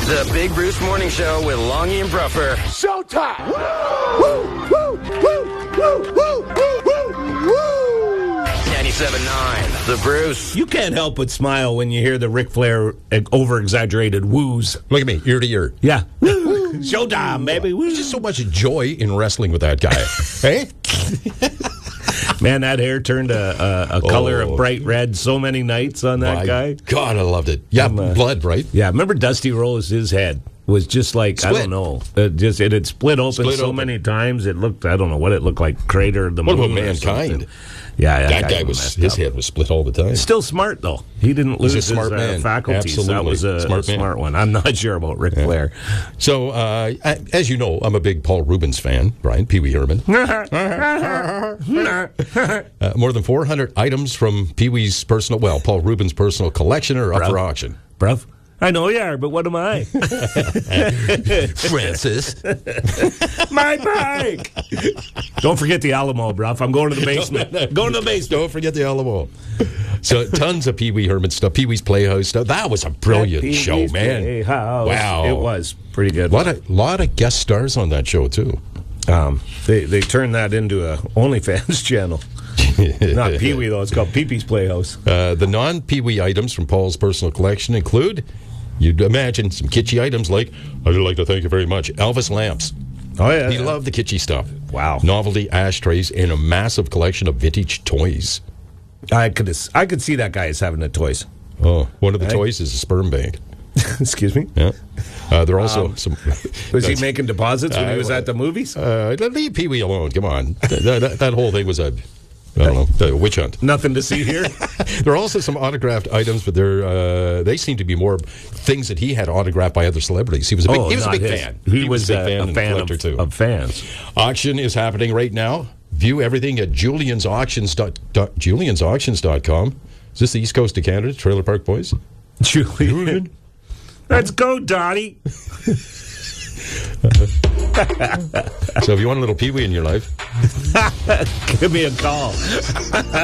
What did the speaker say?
The Big Bruce Morning Show with Longy and Bruffer. Showtime! Woo! Woo! Woo! Woo! Woo! Woo! Woo! 97.9, The Bruce. You can't help but smile when you hear the Ric Flair over-exaggerated woos. Look at me, ear to ear. Yeah. Showtime, baby. There's just so much joy in wrestling with that guy. Hey? Man, that hair turned a color of bright red so many nights on that guy. God, I loved it. Yeah, blood, right? Yeah, remember Dusty Rose, his head was just like, Split. I don't know. It had split open many times. It looked, I don't know what it looked like, crater of the moon. What about or Mankind? something. Yeah, That guy was, his head was split all the time. Still smart, though. He didn't lose He's a smart his man. faculties. Absolutely. That was a smart one. I'm not sure about Ric Flair. So, as you know, I'm a big Paul Rubens fan, Brian, Pee Wee Herman. More than 400 items from Pee Wee's Paul Rubens' personal collection are up for auction. Bruv, I know you are, but what am I? Francis. My bike! Don't forget the Alamo, bruv. I'm going to the basement. Going to the basement. Don't forget the Alamo. So tons of Pee Wee Herman stuff, Pee Wee's Playhouse stuff. That was a brilliant show, man. Playhouse. Wow. It was pretty good. Lot of guest stars on that show, too. They turned that into a OnlyFans channel. Not Pee Wee, though. It's called Pee Pee's Playhouse. The non-Pee Wee items from Paul's personal collection include, you'd imagine, some kitschy items like, I'd like to thank you very much, Elvis lamps. Oh, yeah. He loved the kitschy stuff. Wow. Novelty ashtrays and a massive collection of vintage toys. I could see that guy as having the toys. Oh, one of the toys is a sperm bank. Excuse me? Yeah. There are also some... Was he making deposits when he was at the movies? Leave Pee Wee alone. Come on. That whole thing was a witch hunt. Nothing to see here? There are also some autographed items, but they seem to be more things that he had autographed by other celebrities. He was a big fan. He was a and fan collector, too. of fans. Auction is happening right now. View everything at juliansauctions.com. Is this the East Coast of Canada, Trailer Park Boys? Julian. Let's go, Dottie. So if you want a little Pee Wee in your life, give me a call.